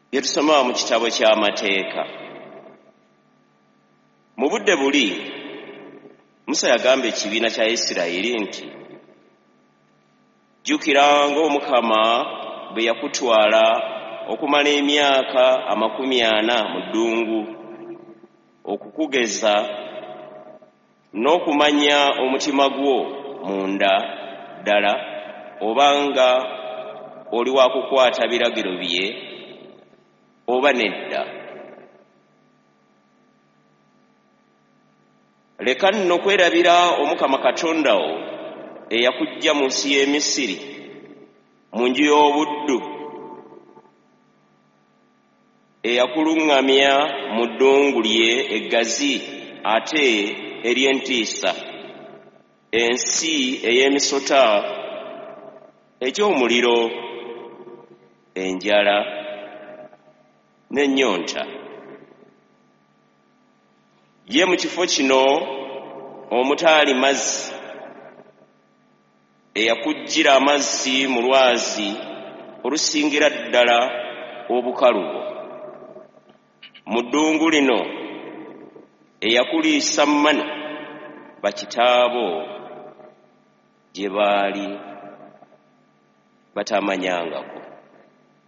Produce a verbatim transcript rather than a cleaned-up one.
bye tusoma mu kitabo ky'amateeka. Mu budde buli Musa yagamba ekibiina kya Isirayiri nti, jjukiranga Omukama bwe yakutwala okumala emyaka amakumi ana mu ddungu, okukugeza n'okumanya omutima gwo munda ddala obanga oli wa kukwata biragiro bye oba nedda. Leka nno kwerabira Omukama Katonda wo eyakuggya mu nsi y'e Misiri, mu nju y'obuddu, eyakuluŋŋamya mu ddungu lye eggazi ate ery'entiisa, ensi ey'emisota, eky'omuliro, enjala n'ennyonta. Ye mu kifo kino omutaali mazzi, eyakuggira amazzi mu lwazi olusingira ddala obukalu bwo. Mu ddungu lino eyakuliisa manu bakitaabo gye baali batamanyangako.